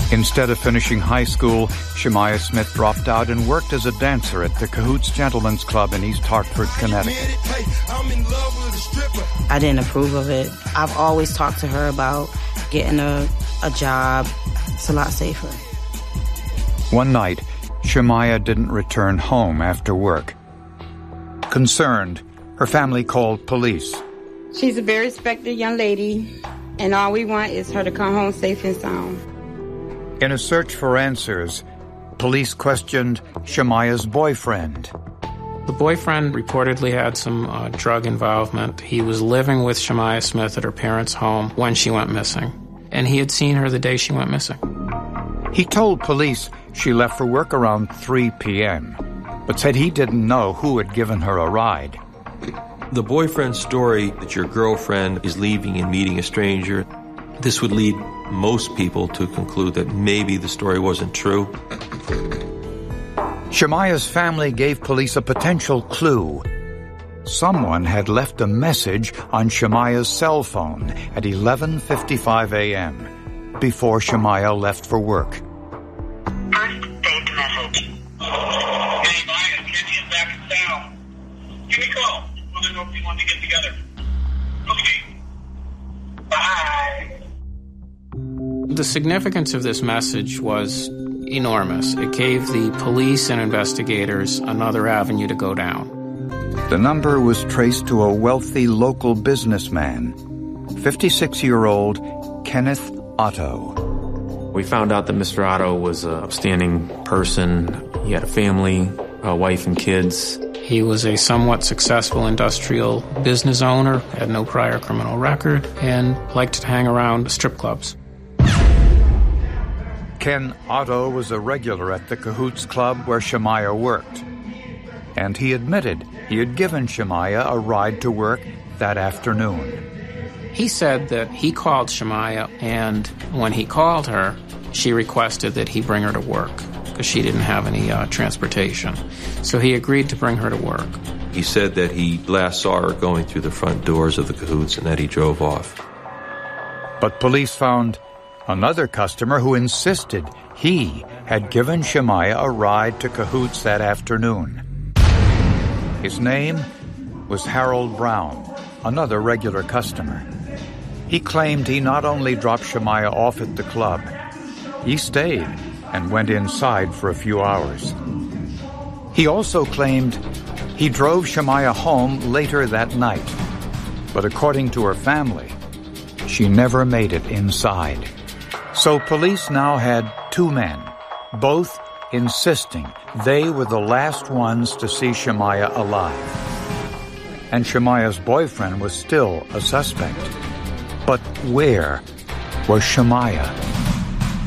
Instead of finishing high school, Shemaiah Smith dropped out and worked as a dancer at the Cahoots Gentlemen's Club in East Hartford, Connecticut. I didn't approve of it. I've always talked to her about getting a job. It's a lot safer. One night, Shemaiah didn't return home after work. Concerned, her family called police. She's a very respected young lady, and all we want is her to come home safe and sound. In a search for answers, police questioned Shemaiah's boyfriend. The boyfriend reportedly had some drug involvement. He was living with Shemaiah Smith at her parents' home when she went missing, and he had seen her the day she went missing. He told police she left for work around 3 p.m., but said he didn't know who had given her a ride. The boyfriend's story that your girlfriend is leaving and meeting a stranger, this would lead most people to conclude that maybe the story wasn't true. Shemaiah's family gave police a potential clue. Someone had left a message on Shemaiah's cell phone at 11:55 a.m. before Shemaiah left for work. First saved message. Hey, Maya, Kenny is back in town. Give me a call. Want to know if you want to get together. Okay. Bye. The significance of this message was enormous. It gave the police and investigators another avenue to go down. The number was traced to a wealthy local businessman, 56-year-old Kenneth Otto. We found out that Mr. Otto was an upstanding person. He had a family, a wife and kids. He was a somewhat successful industrial business owner, had no prior criminal record, and liked to hang around strip clubs. Ken Otto was a regular at the Cahoots Club where Shemaiah worked. And he admitted he had given Shemaiah a ride to work that afternoon. He said that he called Shemaiah, and when he called her, she requested that he bring her to work because she didn't have any transportation. So he agreed to bring her to work. He said that he last saw her going through the front doors of the Cahoots and that he drove off. But police found another customer who insisted he had given Shemaiah a ride to Cahoots that afternoon. His name was Harold Brown, another regular customer. He claimed he not only dropped Shemaiah off at the club, he stayed and went inside for a few hours. He also claimed he drove Shemaiah home later that night, but according to her family, she never made it inside. So police now had two men, both insisting they were the last ones to see Shemaiah alive. And Shemaiah's boyfriend was still a suspect. But where was Shemaiah?